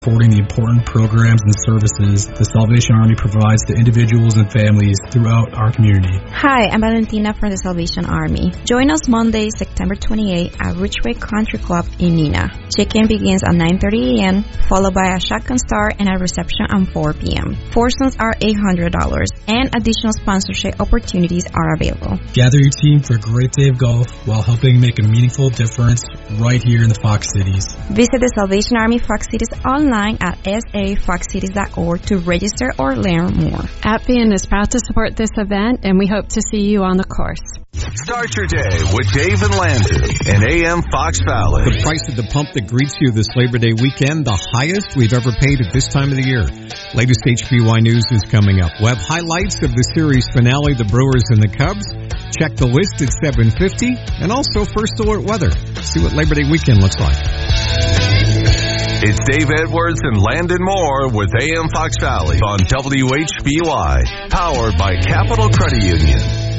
Supporting the important programs and services the Salvation Army provides to individuals and families throughout our community. Hi, I'm Valentina from the Salvation Army. Join us Monday, September 28 at Ridgeway Country Club in Neenah. Check-in begins at 9:30 a.m., followed by a shotgun start and a reception at 4 p.m. Foursomes are $800, and additional sponsorship opportunities are available. Gather your team for a great day of golf while helping make a meaningful difference right here in the Fox Cities. Visit the Salvation Army Fox Cities online at safoxcities.org to register or learn more. Appian is proud to support this event, and we hope to see you on the course. Start your day with Dave and Landon in AM Fox Valley. The price at the pump that greets you this Labor Day weekend, the highest we've ever paid at this time of the year. Latest HBY news is coming up. We'll have highlights of the series finale, the Brewers and the Cubs. Check the list at 7:50, and also First Alert weather. See what Labor Day weekend looks like. It's Dave Edwards and Landon Moore with AM Fox Valley on WHBY, powered by Capital Credit Union.